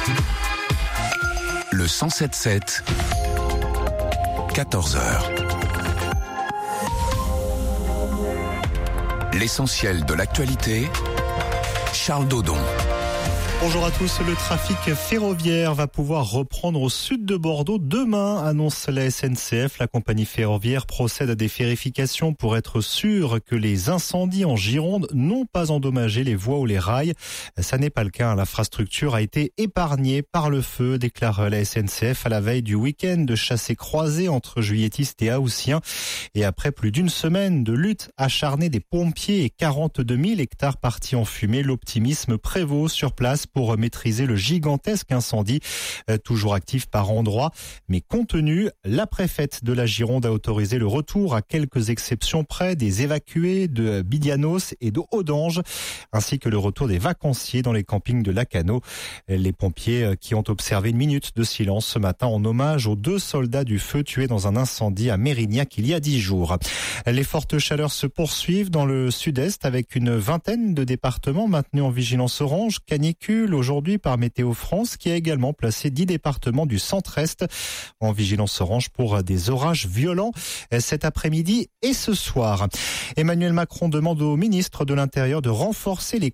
Le 107.7, 14h. L'essentiel de l'actualité, Charles Dodon. Bonjour à tous, le trafic ferroviaire va pouvoir reprendre au sud de Bordeaux demain, annonce la SNCF. La compagnie ferroviaire procède à des vérifications pour être sûr que les incendies en Gironde n'ont pas endommagé les voies ou les rails. Ça n'est pas le cas, l'infrastructure a été épargnée par le feu, déclare la SNCF à la veille du week-end de chassés-croisés entre juilletistes et haussiens. Et après plus d'une semaine de lutte acharnée des pompiers et 42 000 hectares partis en fumée, l'optimisme prévaut sur place pour maîtriser le gigantesque incendie, toujours actif par endroits, mais contenu. La préfète de la Gironde a autorisé le retour à quelques exceptions près des évacués de Bidianos et de Audange, ainsi que le retour des vacanciers dans les campings de Lacano. Les pompiers qui ont observé une minute de silence ce matin en hommage aux 2 soldats du feu tués dans un incendie à Mérignac il y a 10 jours. Les fortes chaleurs se poursuivent dans le sud-est avec une vingtaine de départements maintenus en vigilance orange, canicule aujourd'hui par Météo France, qui a également placé 10 départements du centre-est en vigilance orange pour des orages violents cet après-midi et ce soir. Emmanuel Macron demande au ministre de l'Intérieur de renforcer les